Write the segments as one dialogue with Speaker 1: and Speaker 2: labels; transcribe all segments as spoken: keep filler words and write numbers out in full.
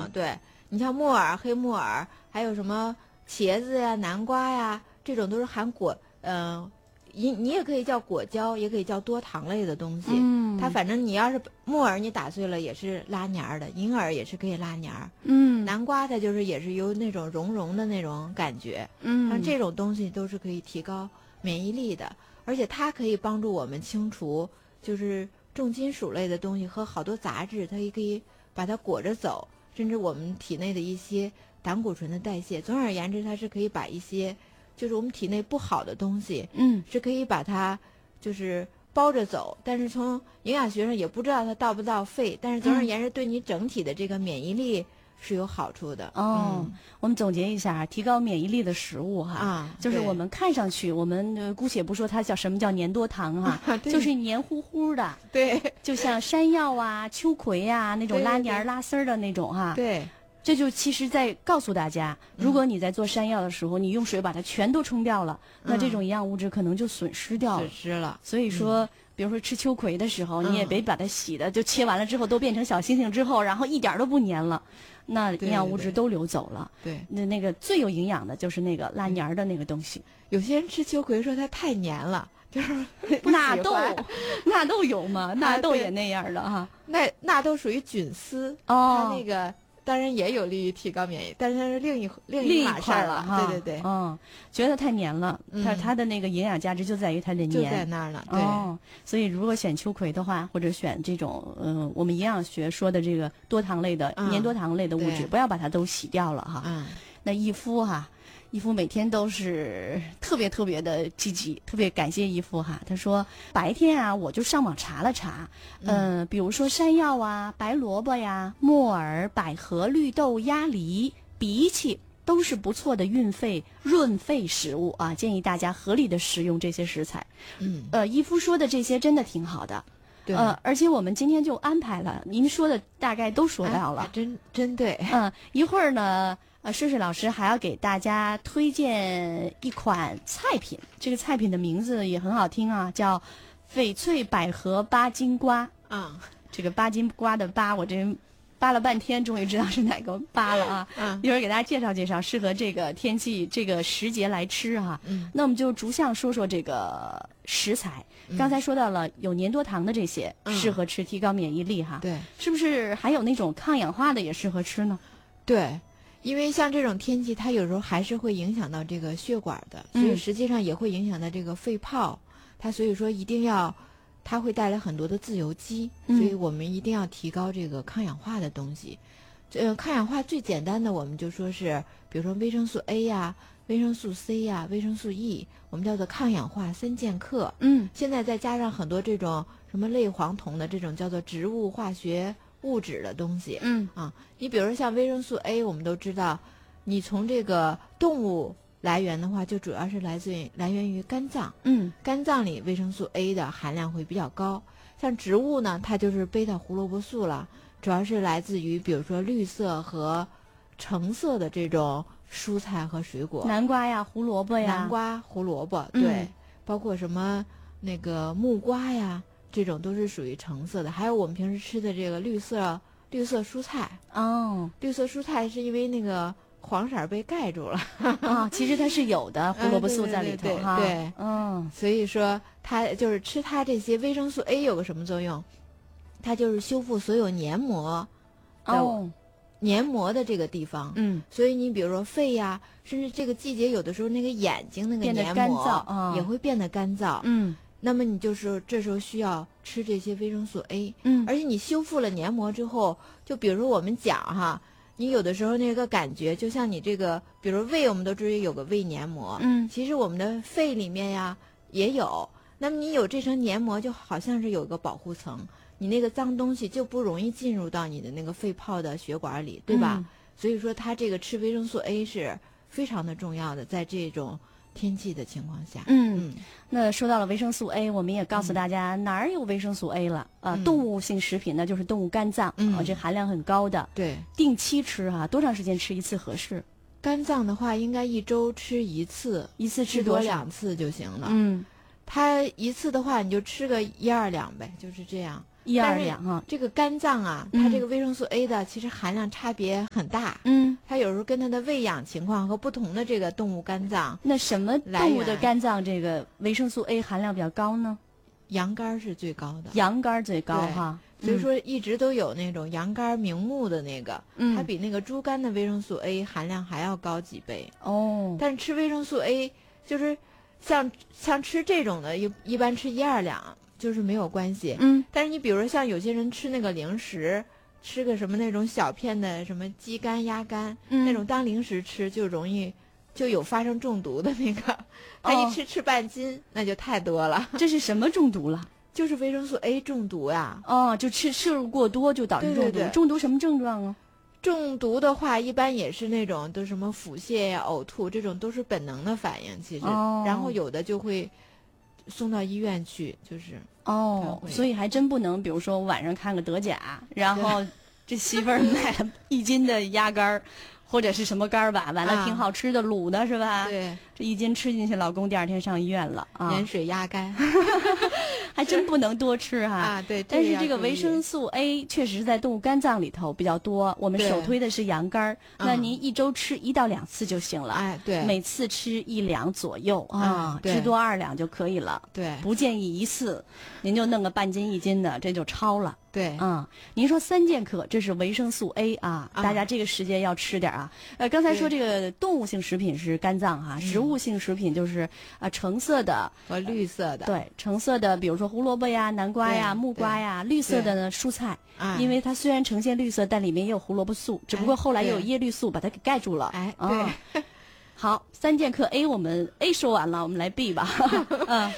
Speaker 1: 嗯，对，你像木耳、黑木耳，还有什么茄子呀、南瓜呀，这种都是含果，嗯、呃，你你也可以叫果胶，也可以叫多糖类的东西。嗯，它反正你要是木耳你打碎了也是拉黏儿的，银耳也是可以拉黏儿。嗯，南瓜它就是也是有那种绒绒的那种感觉。嗯，像这种东西都是可以提高免疫力的，而且它可以帮助我们清除就是重金属类的东西和好多杂质，它也可以把它裹着走，甚至我们体内的一些胆固醇的代谢。总而言之，它是可以把一些就是我们体内不好的东西，嗯，是可以把它就是包着走。但是从营养学上也不知道它到不到肺，但是总而言之，对你整体的这个免疫力是有好处的。
Speaker 2: 哦，嗯、我们总结一下，提高免疫力的食物哈，啊，就是我们看上去，我们、呃、姑且不说它叫什么叫粘多糖哈，啊、就是黏糊糊的，
Speaker 1: 对，
Speaker 2: 就像山药啊、秋葵啊那种拉黏拉丝儿的那种哈，
Speaker 1: 对。
Speaker 2: 这就其实在告诉大家，如果你在做山药的时候，嗯、你用水把它全都冲掉了，嗯、那这种营养物质可能就损失掉了。
Speaker 1: 损失了。
Speaker 2: 所以说，
Speaker 1: 嗯、
Speaker 2: 比如说吃秋葵的时候，嗯、你也别把它洗的，就切完了之后都变成小星星之后，然后一点都不粘了，那营养物质都流走了。
Speaker 1: 对，
Speaker 2: 那那个最有营养的就是那个拉黏的那个东西。
Speaker 1: 有些人吃秋葵说它太黏了，就是
Speaker 2: 纳豆，纳豆有吗？纳豆也那样的哈。
Speaker 1: 那纳豆属于菌丝，哦，它那个。当然也有利于提高免疫，但是它是另一另一码事了
Speaker 2: 哈。
Speaker 1: 对对对，
Speaker 2: 嗯，觉得太黏了，嗯、它它的那个营养价值就在于它的黏，
Speaker 1: 就在那儿了。对、
Speaker 2: 哦，所以如果选秋葵的话，或者选这种嗯、呃，我们营养学说的这个多糖类的、嗯、黏多糖类的物质，不要把它都洗掉了哈。嗯，那义夫哈。义夫每天都是特别特别的积极，特别感谢义夫哈。他说白天啊，我就上网查了查，嗯、呃，比如说山药啊、白萝卜呀、木耳、百合、绿豆、鸭梨、荸荠都是不错的运肺润肺食物啊，建议大家合理的食用这些食材。嗯，呃，义夫说的这些真的挺好的。
Speaker 1: 对，
Speaker 2: 呃，而且我们今天就安排了，您说的大概都说到了，
Speaker 1: 啊、真真对。
Speaker 2: 嗯、呃，一会儿呢。呃，睡睡老师还要给大家推荐一款菜品，这个菜品的名字也很好听啊，叫翡翠百合八金瓜。啊、嗯，这个八金瓜的八，我这扒了半天，终于知道是哪个八了啊。嗯，一会儿给大家介绍介绍，适合这个天气、这个时节来吃哈。嗯，那我们就逐项说说这个食材。嗯、刚才说到了有粘多糖的这些，嗯、适合吃，提高免疫力哈。
Speaker 1: 对，
Speaker 2: 是不是还有那种抗氧化的也适合吃呢？
Speaker 1: 对。因为像这种天气，它有时候还是会影响到这个血管的，所以实际上也会影响到这个肺泡。嗯、它所以说一定要，它会带来很多的自由基，嗯、所以我们一定要提高这个抗氧化的东西。呃，抗氧化最简单的，我们就说是，比如说维生素 A 呀、维生素 C 呀、维生素 E， 我们叫做抗氧化三剑客。嗯，现在再加上很多这种什么类黄酮的这种叫做植物化学物质的东西，嗯啊，你比如说像维生素 A， 我们都知道，你从这个动物来源的话，就主要是来自于来源于肝脏，嗯，肝脏里维生素 A 的含量会比较高。像植物呢，它就是贝塔胡萝卜素了，主要是来自于比如说绿色和橙色的这种蔬菜和水果，
Speaker 2: 南瓜呀、胡萝卜呀，
Speaker 1: 南瓜、胡萝卜，对，嗯、包括什么那个木瓜呀。这种都是属于橙色的，还有我们平时吃的这个绿色绿色蔬菜哦，绿色蔬菜是因为那个黄色被盖住了
Speaker 2: 啊、哦，其实它是有的胡萝卜素在里头哈，
Speaker 1: 对，对嗯，所以说它就是吃它这些维生素 A 有个什么作用？它就是修复所有黏膜哦，黏膜的这个地方，嗯，所以你比如说肺呀，甚至这个季节有的时候那个眼睛那个黏膜也会变得干燥，嗯。那么你就是这时候需要吃这些维生素 A， 嗯，而且你修复了黏膜之后，就比如说我们讲哈，你有的时候那个感觉就像你这个，比如胃，我们都知道有个胃黏膜，嗯，其实我们的肺里面呀也有。那么你有这层黏膜，就好像是有个保护层，你那个脏东西就不容易进入到你的那个肺泡的血管里，对吧？嗯、所以说，它这个吃维生素 A 是非常的重要的，在这种天气的情况下，
Speaker 2: 嗯，嗯那说到了维生素 A， 我们也告诉大家、嗯、哪儿有维生素 A 了啊、呃嗯？动物性食品呢，就是动物肝脏、嗯、啊，这含量很高的。
Speaker 1: 对，
Speaker 2: 定期吃哈、啊，多长时间吃一次合适？
Speaker 1: 肝脏的话，应该一周吃一次，
Speaker 2: 一次吃
Speaker 1: 多两次就行了。嗯，它一次的话，你就吃个一二两呗，就是这样。
Speaker 2: 一二两哈。
Speaker 1: 这个肝脏啊，它这个维生素 A 的其实含量差别很大。
Speaker 2: 嗯，
Speaker 1: 它有时候跟它的喂养情况和不同的这个动物肝脏。
Speaker 2: 那什么动物的肝脏这个维生素 A 含量比较高呢？
Speaker 1: 羊肝是最高的。
Speaker 2: 羊肝最高哈。
Speaker 1: 所以说一直都有那种羊肝明目的那个，嗯，它比那个猪肝的维生素 A 含量还要高几倍
Speaker 2: 哦。
Speaker 1: 但是吃维生素 A 就是像像吃这种的，一一般吃一二两就是没有关系，
Speaker 2: 嗯。
Speaker 1: 但是你比如说像有些人吃那个零食，吃个什么那种小片的什么鸡肝、鸭肝，嗯，那种当零食吃就容易就有发生中毒的那个，他一吃吃半斤，哦，那就太多了。
Speaker 2: 这是什么中毒了？
Speaker 1: 就是维生素 A 中毒呀！
Speaker 2: 哦，就吃摄入过多就导致中毒。
Speaker 1: 对对对，
Speaker 2: 中毒什么症状啊？
Speaker 1: 中毒的话，一般也是那种都什么腹泻呀、呕吐，这种都是本能的反应。其实，哦，然后有的就会送到医院去，就是
Speaker 2: 哦，所以还真不能，比如说晚上看个德甲，然后这媳妇儿买了一斤的鸭肝儿。或者是什么肝儿吧，完了挺好吃的，卤的是吧？
Speaker 1: 对，
Speaker 2: 这一斤吃进去，老公第二天上医院了啊！
Speaker 1: 盐水鸭肝，
Speaker 2: 还真不能多吃哈。
Speaker 1: 啊，对。
Speaker 2: 但是这个维生素 A 确实在动物肝脏里头比较多，我们首推的是羊肝儿。那您一周吃一到两次就行了，
Speaker 1: 哎，对，
Speaker 2: 每次吃一两左右啊，吃多二两就可以了。
Speaker 1: 对，
Speaker 2: 不建议一次您就弄个半斤一斤的，这就超了。
Speaker 1: 对，
Speaker 2: 嗯，您说三剑客，这是维生素 A 啊，大家这个时间要吃点啊。呃，刚才说这个动物性食品是肝脏哈，植物性食品就是啊橙色的
Speaker 1: 和绿色的。
Speaker 2: 对，橙色的，比如说胡萝卜呀、南瓜呀、木瓜呀；绿色的呢，蔬菜，因为它虽然呈现绿色，但里面也有胡萝卜素，只不过后来又有叶绿素把它给盖住了。
Speaker 1: 哎，对。
Speaker 2: 好，三剑客 A 我们 A 说完了，我们来 B 吧。嗯。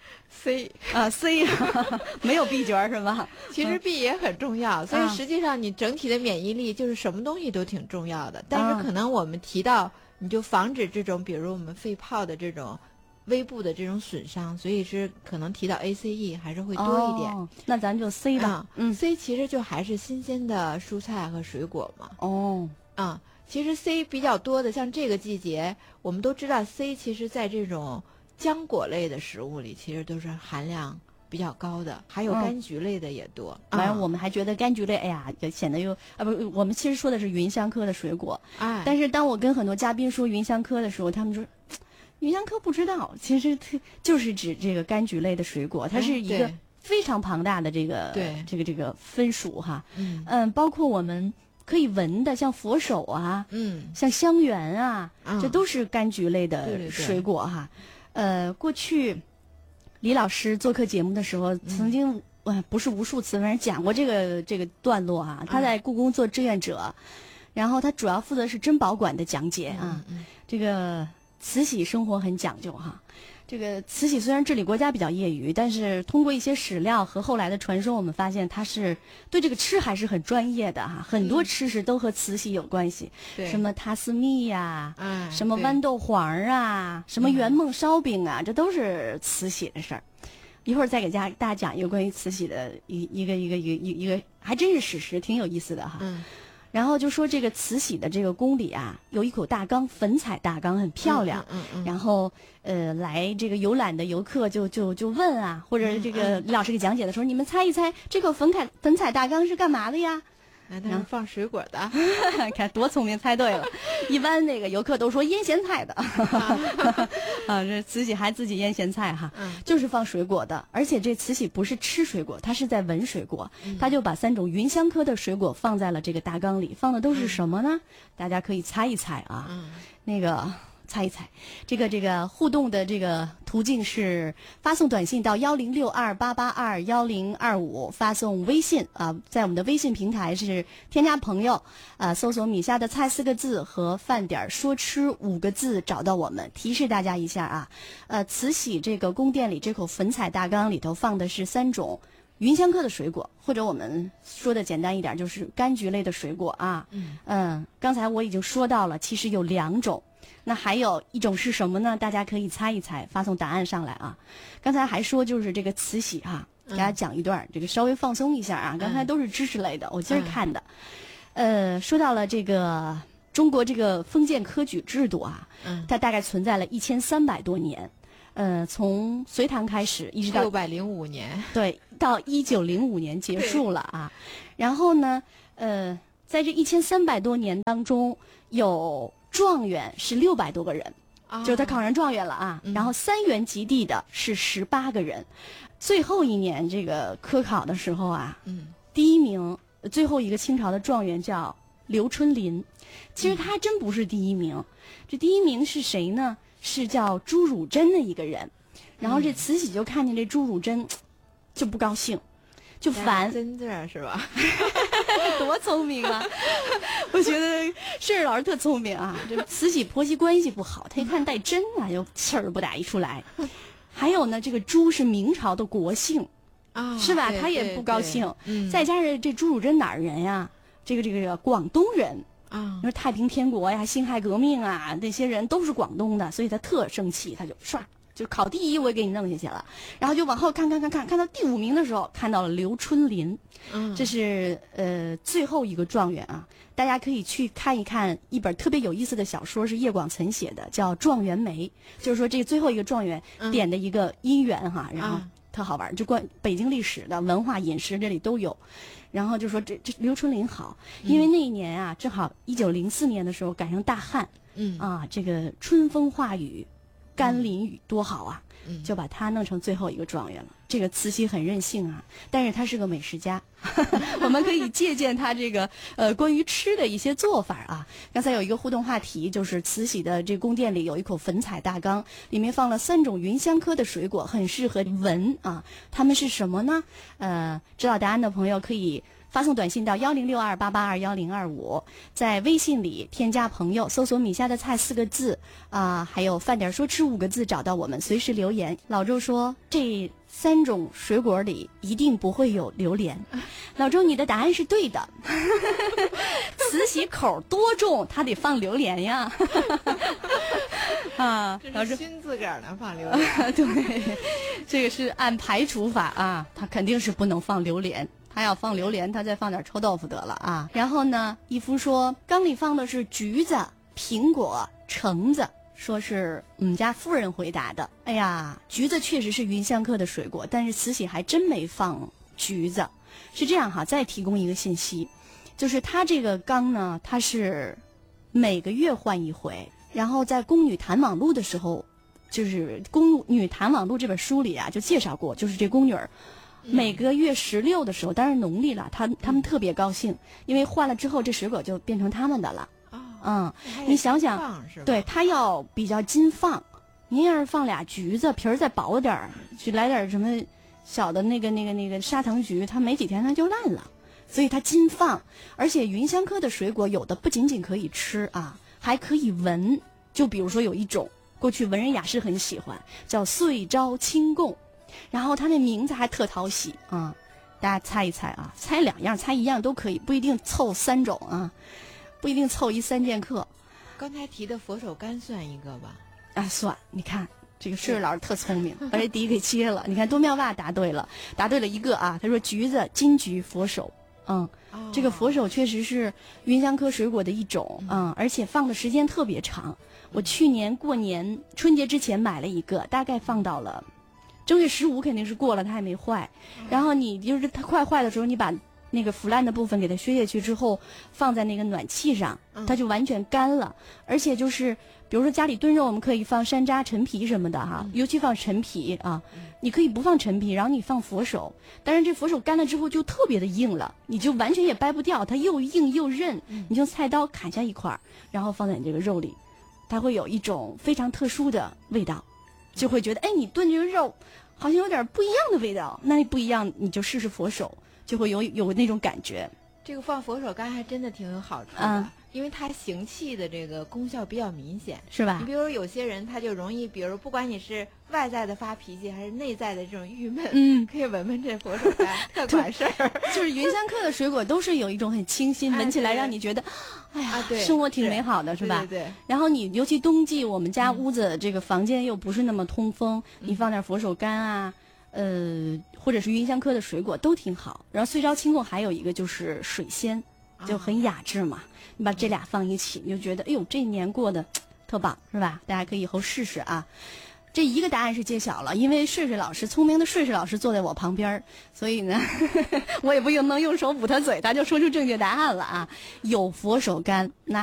Speaker 1: C
Speaker 2: 啊 C 没有 B 角是吧？
Speaker 1: 其实 B 也很重要，所以实际上你整体的免疫力就是什么东西都挺重要的。但是可能我们提到，你就防止这种，比如我们肺泡的这种微部的这种损伤，所以是可能提到 A C E 还是会多一点。
Speaker 2: 哦，那咱就 C 吧。
Speaker 1: 嗯 ，C 其实就还是新鲜的蔬菜和水果嘛。
Speaker 2: 哦，
Speaker 1: 啊，其实 C 比较多的，像这个季节，我们都知道 C 其实在这种浆果类的食物里，其实都是含量比较高的，还有柑橘类的也多。
Speaker 2: 反正、嗯、我们还觉得柑橘类，哎呀，也显得又啊不，我们其实说的是芸香科的水果。
Speaker 1: 哎，
Speaker 2: 但是当我跟很多嘉宾说芸香科的时候，他们说芸香科不知道，其实它就是指这个柑橘类的水果，它是一个非常庞大的这个、
Speaker 1: 对
Speaker 2: 这个这个分属哈。
Speaker 1: 嗯
Speaker 2: 嗯，包括我们可以闻的，像佛手啊，
Speaker 1: 嗯，
Speaker 2: 像香橼啊，
Speaker 1: 嗯、
Speaker 2: 这都是柑橘类的水果哈。对对对呃，过去李老师做客节目的时候，曾经呃不是无数次，反正讲过这个这个段落啊。他在故宫做志愿者，嗯、然后他主要负责是珍宝馆的讲解啊。
Speaker 1: 嗯嗯、
Speaker 2: 这个慈禧生活很讲究哈。这个慈禧虽然治理国家比较业余，但是通过一些史料和后来的传说，我们发现她是对这个吃还是很专业的哈。很多吃食都和慈禧有关系，
Speaker 1: 嗯、
Speaker 2: 什么塔斯蜜呀、
Speaker 1: 啊，
Speaker 2: 什么豌豆黄啊，什么圆梦烧饼啊，嗯、这都是慈禧的事儿。一会儿再给家大家讲一个关于慈禧的一一个一个一个一个一个，还真是史实，挺有意思的哈。
Speaker 1: 嗯。
Speaker 2: 然后就说这个慈禧的这个宫里啊，有一口大缸，粉彩大缸，很漂亮。
Speaker 1: 嗯 嗯, 嗯。
Speaker 2: 然后呃，来这个游览的游客就就就问啊，或者这个李老师给讲解的时候，嗯、你们猜一猜，这口粉彩粉彩大缸是干嘛的呀？
Speaker 1: 那它是放水果的，
Speaker 2: 看多聪明，猜对了。一般那个游客都说腌咸菜的，啊，这慈禧还自己腌咸菜哈，
Speaker 1: 嗯、
Speaker 2: 就是放水果的。而且这慈禧不是吃水果，她是在闻水果，嗯、她就把三种芸香科的水果放在了这个大缸里，放的都是什么呢？嗯、大家可以猜一猜啊，
Speaker 1: 嗯、
Speaker 2: 那个。猜一猜，这个这个互动的这个途径是发送短信到幺零六二八八二幺零二五，发送微信啊、呃，在我们的微信平台是添加朋友啊、呃，搜索米夏的菜四个字和饭点说吃五个字找到我们。提示大家一下啊，呃，慈禧这个宫殿里这口粉彩大缸里头放的是三种芸香科的水果，或者我们说的简单一点就是柑橘类的水果啊。
Speaker 1: 嗯
Speaker 2: 嗯，刚才我已经说到了，其实有两种。那还有一种是什么呢？大家可以猜一猜，发送答案上来啊。刚才还说就是这个慈禧哈、啊，给大家讲一段、嗯，这个稍微放松一下啊。刚才都是知识类的，我今儿看的。嗯、呃，说到了这个中国这个封建科举制度啊，
Speaker 1: 嗯，
Speaker 2: 它大概存在了一千三百多年。 呃，从隋唐开始一直到
Speaker 1: 六百零五年，
Speaker 2: 对，到一九零五年结束了啊。然后呢，呃，在这一千三百多年当中，有状元是六百多个人，啊、就是他考上状元了啊。嗯、然后三元及第的是十八个人。最后一年这个科考的时候啊，嗯，第一名最后一个清朝的状元叫刘春霖，其实他真不是第一名，嗯、这第一名是谁呢？是叫朱汝珍的一个人。然后这慈禧就看见这朱汝珍，就不高兴，就烦。
Speaker 1: 真字是吧？
Speaker 2: 多聪明啊！我觉得顺老师特聪明啊。这慈禧婆媳关系不好，他一看带针啊，就气儿不打一处来。还有呢，这个朱是明朝的国姓啊，是吧？他也不高兴。嗯、再加上这朱汝珍哪儿人呀？这个这个这个广东人啊，你说太平天国呀、辛亥革命啊，那些人都是广东的，所以他特生气，他就唰就考第一，我也给你弄下去了。然后就往后看看看看，看到第五名的时候，看到了刘春霖，嗯，这是呃最后一个状元啊。大家可以去看一看一本特别有意思的小说，是叶广岑写的，叫《状元梅》，就是说这最后一个状元点的一个姻缘哈，然后特好玩，就关北京历史的文化、饮食这里都有。然后就说这这刘春霖好，因为那一年啊，正好一九零四年的时候赶上大旱，嗯啊，这个春风化雨，甘霖雨多好啊，嗯、就把他弄成最后一个状元了。这个慈禧很任性啊，但是他是个美食家，我们可以借鉴他这个呃关于吃的一些做法啊。刚才有一个互动话题，就是慈禧的这宫殿里有一口粉彩大缸，里面放了三种芸香科的水果，很适合闻啊。它们是什么呢？呃，知道答案的朋友可以发送短信到幺零六二八八二幺零二五，在微信里添加朋友，搜索米下的菜四个字啊、呃，还有饭点说吃五个字，找到我们，随时留言。老周说这三种水果里一定不会有榴莲。老周，你的答案是对的。慈禧口多重，他得放榴莲呀。啊，
Speaker 1: 这是熏自个儿呢，放榴莲。
Speaker 2: 对，这个是按排除法啊，他肯定是不能放榴莲。他要放榴莲，他再放点臭豆腐得了啊。然后呢，一夫说缸里放的是橘子、苹果、橙子。说是我们家夫人回答的。哎呀，橘子确实是芸香科的水果，但是慈禧还真没放橘子。是这样哈，再提供一个信息，就是它这个缸呢，它是每个月换一回。然后在《宫女谈网录》的时候，就是《宫女谈网录》这本书里啊，就介绍过，就是这宫女儿每个月十六的时候，当然农历了，他他们特别高兴，因为换了之后，这水果就变成他们的了。嗯，你想想，对，它要比较金放。您要是放俩橘子，皮儿再薄点儿，就来点什么小的那个那个那个砂糖橘，它没几天它就烂了。所以它金放，而且芸香科的水果有的不仅仅可以吃啊，还可以闻。就比如说有一种，过去文人雅士很喜欢，叫岁朝清贡，然后它那名字还特讨喜啊。大家猜一猜啊，猜两样，猜一样都可以，不一定凑三种啊。不一定凑一三剑客。
Speaker 1: 刚才提的佛手柑算一个吧？
Speaker 2: 啊，算。你看这个顺老师特聪明，把这底给切了。你看多妙爸答对了，答对了一个啊。他说橘子、金桔、佛手，嗯，哦、这个佛手确实是芸香科水果的一种，嗯，而且放的时间特别长。我去年过年春节之前买了一个，大概放到了正月十五，肯定是过了，它还没坏。然后你就是它快坏的时候，你把那个腐烂的部分给它削下去之后，放在那个暖气上，它就完全干了。嗯、而且就是，比如说家里炖肉，我们可以放山楂、陈皮什么的哈，嗯、尤其放陈皮啊。嗯、你可以不放陈皮，然后你放佛手，但是这佛手干了之后就特别的硬了，你就完全也掰不掉，它又硬又韧。嗯、你用菜刀砍下一块，然后放在你这个肉里，它会有一种非常特殊的味道，就会觉得哎，你炖这个肉好像有点不一样的味道。那不一样，你就试试佛手。就会有有那种感觉。
Speaker 1: 这个放佛手柑还真的挺有好处的，嗯、因为它行气的这个功效比较明显，
Speaker 2: 是吧？
Speaker 1: 你比如有些人他就容易，比如不管你是外在的发脾气，还是内在的这种郁闷，嗯，可以闻闻这佛手柑，特管事儿。
Speaker 2: 就是芸香科的水果都是有一种很清新，闻起来让你觉得，哎呀，对，生活挺美好的，是吧？
Speaker 1: 对对。
Speaker 2: 然后你尤其冬季，我们家屋子这个房间又不是那么通风，你放点佛手柑啊。呃，或者是芸香科的水果都挺好。然后岁朝清贡还有一个就是水仙，就很雅致嘛。你把这俩放一起，你就觉得哎呦，这一年过得特棒，是吧？大家可以以后试试啊。 这一个答案是揭晓了，因为睡睡老师聪明的睡睡老师坐在我旁边，所以呢我也不用能用手捂他嘴，他就说出正确答案了啊。有佛手柑，那